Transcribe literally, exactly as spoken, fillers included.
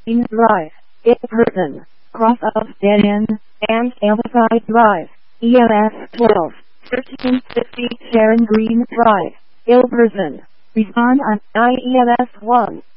Green Drive, Ilperton, Cross of Dead End, and Amplified Drive, E L S twelve, thirteen fifty Sharon Green Drive, Ilperton. Respond on I E L S one.